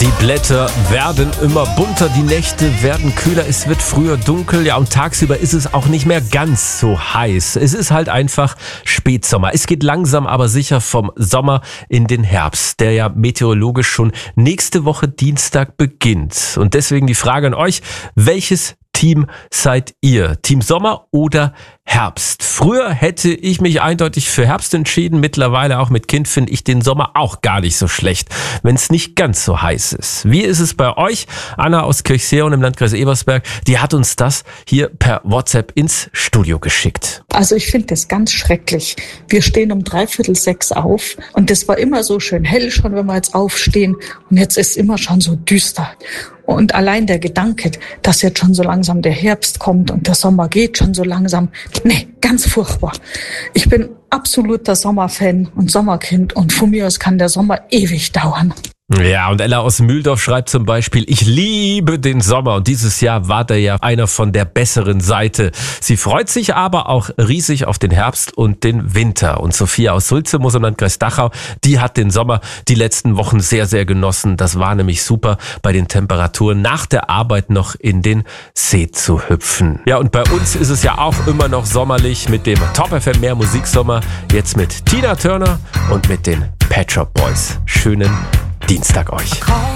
Die Blätter werden immer bunter, die Nächte werden kühler, es wird früher dunkel, ja, und tagsüber ist es auch nicht mehr ganz so heiß. Es ist halt einfach Spätsommer. Es geht langsam aber sicher vom Sommer in den Herbst, der ja meteorologisch schon nächste Woche Dienstag beginnt. Und deswegen die Frage an euch, welches Team seid ihr? Team Sommer oder Herbst? Früher hätte ich mich eindeutig für Herbst entschieden. Mittlerweile auch mit Kind finde ich den Sommer auch gar nicht so schlecht, wenn es nicht ganz so heiß ist. Wie ist es bei euch? Anna aus Kirchseeon im Landkreis Ebersberg, die hat uns das hier per WhatsApp ins Studio geschickt. Also ich finde das ganz schrecklich. Wir stehen um 5:45 auf und das war immer so schön hell schon, wenn wir jetzt aufstehen, und jetzt ist immer schon so düster. Und allein der Gedanke, dass jetzt schon so langsam der Herbst kommt und der Sommer geht schon so langsam, nee, ganz furchtbar. Ich bin absoluter Sommerfan und Sommerkind und von mir aus kann der Sommer ewig dauern. Ja, und Ella aus Mühldorf schreibt zum Beispiel, ich liebe den Sommer und dieses Jahr war der ja einer von der besseren Seite. Sie freut sich aber auch riesig auf den Herbst und den Winter. Und Sophia aus Sulzemoos im Landkreis Dachau, die hat den Sommer die letzten Wochen sehr, sehr genossen. Das war nämlich super, bei den Temperaturen nach der Arbeit noch in den See zu hüpfen. Ja, und bei uns ist es ja auch immer noch sommerlich mit dem Top FM Mehr Musiksommer. Jetzt mit Tina Turner und mit den Pet Shop Boys. Schönen Dienstag euch.